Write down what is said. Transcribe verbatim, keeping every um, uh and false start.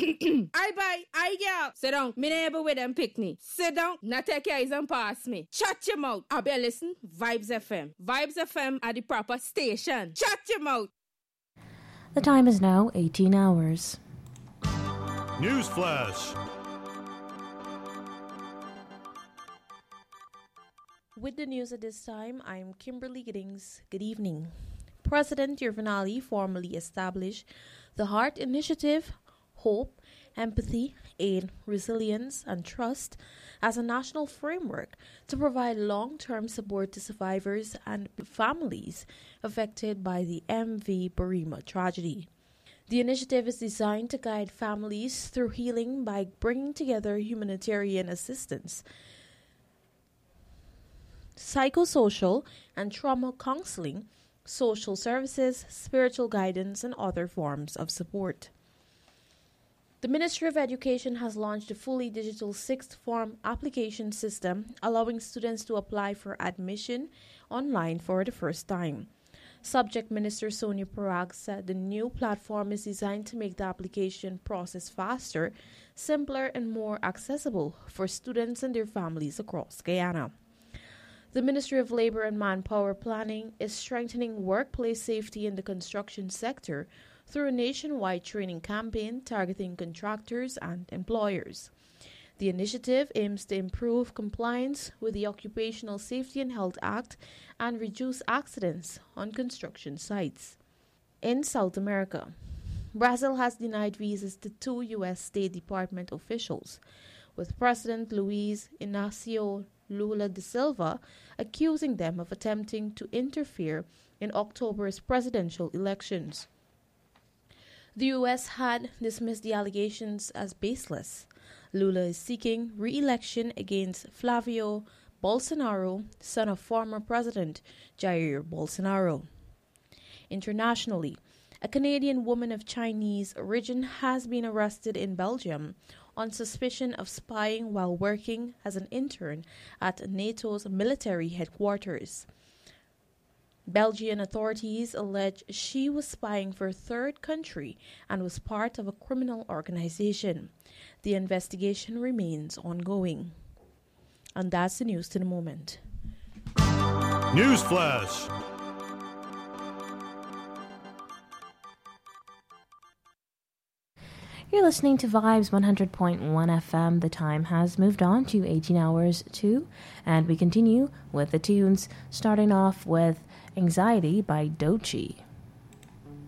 I buy, I girl. Sit down. Me neighbor with them pick me. Sit down. Not take your eyes and pass me. Shut your mouth. I better listen. Vibes F M. Vibes F M are the proper station. Shut your mouth. The time is now eighteen hours. Newsflash. With the news at this time, I'm Kimberly Giddings. Good evening. President Yervanali formally established the HEART Initiative, Hope, Empathy, Aid, Resilience, and Trust as a national framework to provide long-term support to survivors and families affected by the M V Burima tragedy. The initiative is designed to guide families through healing by bringing together humanitarian assistance, psychosocial and trauma counseling, social services, spiritual guidance, and other forms of support. The Ministry of Education has launched a fully digital sixth form application system, allowing students to apply for admission online for the first time. Subject Minister Sonia Parag said the new platform is designed to make the application process faster, simpler, and more accessible for students and their families across Guyana. The Ministry of Labor and Manpower Planning is strengthening workplace safety in the construction sector through a nationwide training campaign targeting contractors and employers. The initiative aims to improve compliance with the Occupational Safety and Health Act and reduce accidents on construction sites. In South America, Brazil has denied visas to two U S State Department officials, with President Luiz Inácio Lula da Silva accusing them of attempting to interfere in October's presidential elections. The U S had dismissed the allegations as baseless. Lula is seeking re-election against Flavio Bolsonaro, son of former President Jair Bolsonaro. Internationally, a Canadian woman of Chinese origin has been arrested in Belgium on suspicion of spying while working as an intern at NATO's military headquarters. Belgian authorities allege she was spying for a third country and was part of a criminal organization. The investigation remains ongoing. And that's the news to the moment. Newsflash. You're listening to Vibes one hundred point one F M. The time has moved on to eighteen hours two, and we continue with the tunes, starting off with Anxiety by Doechii.